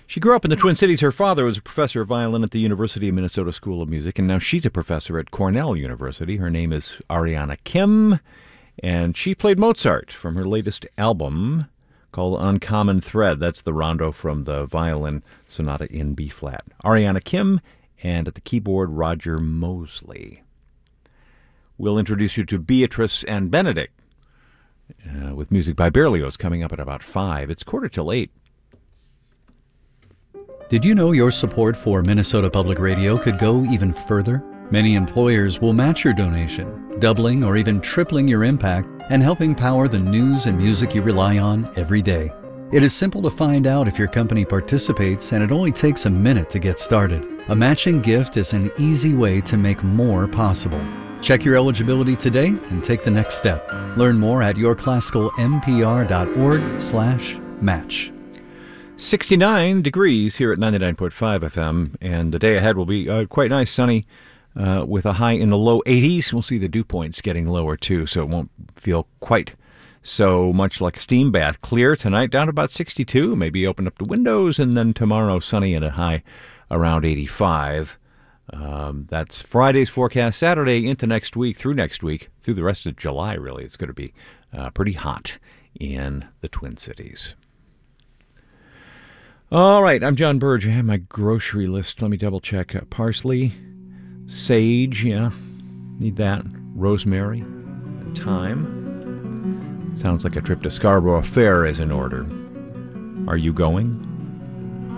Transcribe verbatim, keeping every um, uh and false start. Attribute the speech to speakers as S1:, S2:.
S1: She grew up in the Twin Cities. Her father was a professor of violin at the University of Minnesota School of Music, and now she's a professor at Cornell University. Her name is Ariana Kim, and she played Mozart from her latest album called Uncommon Thread. That's the rondo from the violin sonata in B-flat. Ariana Kim, and at the keyboard, Roger Mosley. We'll introduce you to Beatrice and Benedict uh, with music by Berlioz coming up at about five. It's quarter till eight.
S2: Did you know your support for Minnesota Public Radio could go even further? Many employers will match your donation, doubling or even tripling your impact and helping power the news and music you rely on every day. It is simple to find out if your company participates, and it only takes a minute to get started. A matching gift is an easy way to make more possible. Check your eligibility today and take the next step. Learn more at yourclassicalmpr.org slash match.
S1: sixty-nine degrees here at ninety-nine point five F M, and the day ahead will be uh, quite nice, sunny, uh, with a high in the low eighties. We'll see the dew points getting lower, too, so it won't feel quite so much like a steam bath. Clear tonight, down to about sixty-two. Maybe open up the windows, and then tomorrow sunny and a high around eighty-five. Um, that's Friday's forecast. Saturday into next week, through next week, through the rest of July, really. It's going to be uh, pretty hot in the Twin Cities. All right, I'm John Burge. I have my grocery list. Let me double check. Uh, parsley, sage, yeah, need that. Rosemary, thyme. Sounds like a trip to Scarborough Fair is in order. Are you going?